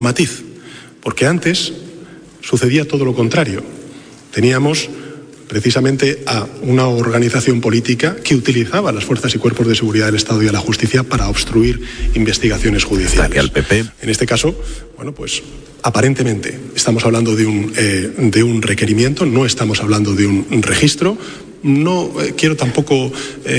Matiz, porque antes sucedía todo lo contrario. Teníamos precisamente a una organización política que utilizaba las fuerzas y cuerpos de seguridad del Estado y a la justicia para obstruir investigaciones judiciales. Al PP. En este caso, bueno, pues aparentemente estamos hablando de un requerimiento, no estamos hablando de un registro. No quiero tampoco,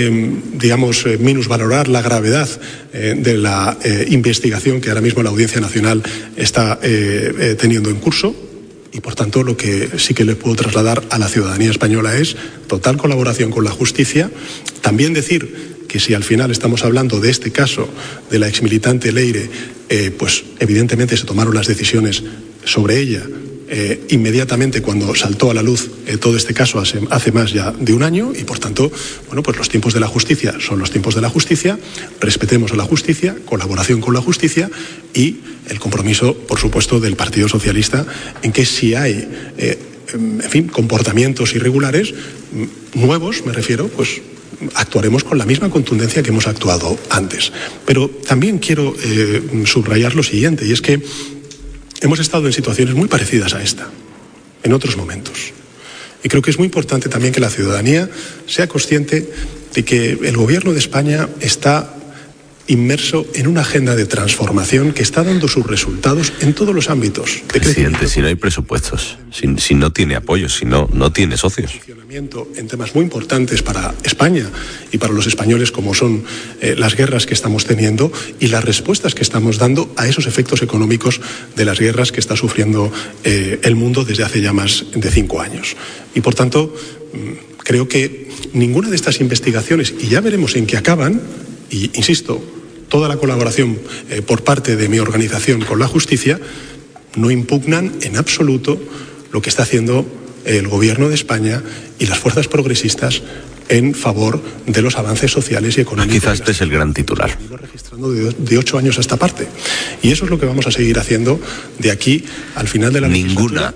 minusvalorar la gravedad de la investigación que ahora mismo la Audiencia Nacional está teniendo en curso. Y, por tanto, lo que sí que le puedo trasladar a la ciudadanía española es total colaboración con la justicia. También decir que si al final estamos hablando de este caso de la exmilitante Leire, pues evidentemente se tomaron las decisiones sobre ella inmediatamente cuando saltó a la luz todo este caso hace más ya de un año y, por tanto, bueno, pues los tiempos de la justicia son los tiempos de la justicia, respetemos a la justicia, colaboración con la justicia y el compromiso, por supuesto, del Partido Socialista en que si hay, comportamientos irregulares, nuevos, me refiero, pues actuaremos con la misma contundencia que hemos actuado antes. Pero también quiero subrayar lo siguiente, y es que hemos estado en situaciones muy parecidas a esta, en otros momentos. Y creo que es muy importante también que la ciudadanía sea consciente de que el Gobierno de España está inmerso en una agenda de transformación que está dando sus resultados en todos los ámbitos. Presidente, si no hay presupuestos, si no tiene apoyo, si no tiene socios. En temas muy importantes para España y para los españoles, como son las guerras que estamos teniendo y las respuestas que estamos dando a esos efectos económicos de las guerras que está sufriendo el mundo desde hace ya más de 5 años. Y, por tanto, creo que ninguna de estas investigaciones, y ya veremos en qué acaban, y insisto, toda la colaboración por parte de mi organización con la justicia, no impugnan en absoluto lo que está haciendo el Gobierno de España y las fuerzas progresistas en favor de los avances sociales y económicos. Quizás este es el gran titular. Registrando de 8 años a esta parte. Y eso es lo que vamos a seguir haciendo de aquí al final de la legislatura.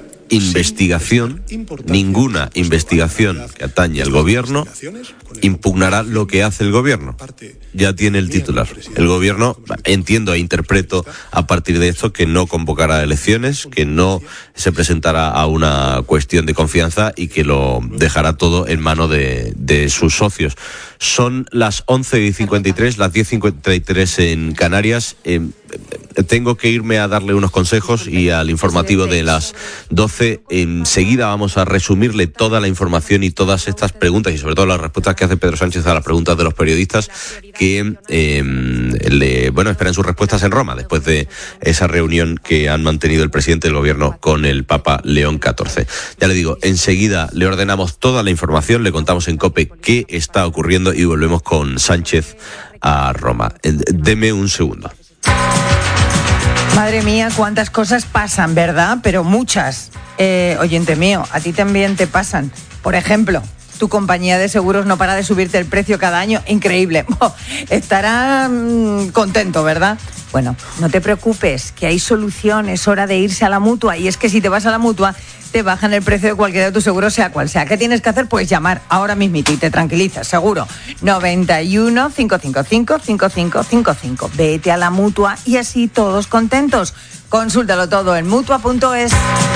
Ninguna investigación que atañe al Gobierno impugnará lo que hace el Gobierno. Ya tiene el titular. El Gobierno, entiendo e interpreto a partir de esto, que no convocará elecciones, que no se presentará a una cuestión de confianza y que lo dejará todo en mano de sus socios. Son las 11:53, las 10:53 en Canarias. Tengo que irme a darle unos consejos y al informativo de las 12. Enseguida vamos a resumirle toda la información y todas estas preguntas y sobre todo las respuestas que hace Pedro Sánchez a las preguntas de los periodistas que esperan sus respuestas en Roma después de esa reunión que han mantenido el presidente del Gobierno con el Papa León XIV. Ya le digo, enseguida le ordenamos toda la información, le contamos en COPE qué está ocurriendo y volvemos con Sánchez a Roma. Deme un segundo. Madre mía, cuántas cosas pasan, ¿verdad? Pero muchas. Oyente mío, a ti también te pasan. Por ejemplo, tu compañía de seguros no para de subirte el precio cada año. Increíble. Estará contento, ¿verdad? Bueno, no te preocupes, que hay solución. Es hora de irse a la Mutua. Y es que si te vas a la Mutua, te bajan el precio de cualquiera de tus seguros, sea cual sea. ¿Qué tienes que hacer? Pues llamar ahora mismito y te tranquilizas, seguro. 91 555 5555. Vete a la Mutua y así todos contentos. Consúltalo todo en Mutua.es.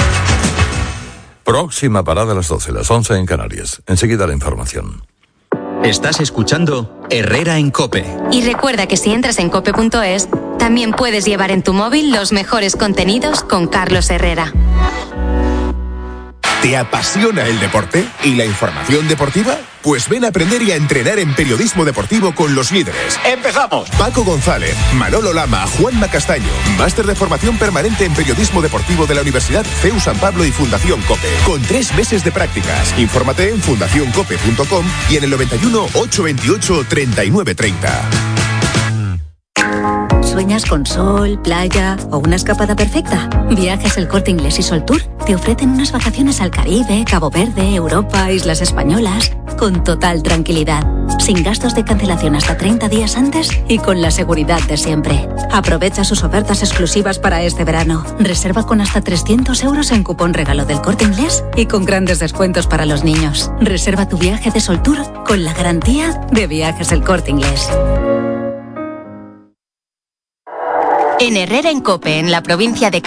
Próxima parada a las 12, las 11 en Canarias. Enseguida la información. Estás escuchando Herrera en COPE. Y recuerda que si entras en cope.es, también puedes llevar en tu móvil los mejores contenidos con Carlos Herrera. ¿Te apasiona el deporte y la información deportiva? Pues ven a aprender y a entrenar en periodismo deportivo con los líderes. ¡Empezamos! Paco González, Manolo Lama, Juanma Castaño. Máster de formación permanente en periodismo deportivo de la Universidad CEU San Pablo y Fundación COPE. Con 3 meses de prácticas. Infórmate en fundacioncope.com y en el 91 828 3930. ¿Sueñas con sol, playa o una escapada perfecta? Viajes El Corte Inglés y Sol Tour te ofrecen unas vacaciones al Caribe, Cabo Verde, Europa, Islas Españolas, con total tranquilidad, sin gastos de cancelación hasta 30 días antes y con la seguridad de siempre. Aprovecha sus ofertas exclusivas para este verano. Reserva con hasta 300 euros en cupón regalo del Corte Inglés y con grandes descuentos para los niños. Reserva tu viaje de Sol Tour con la garantía de Viajes El Corte Inglés. En Herrera en COPE, en la provincia de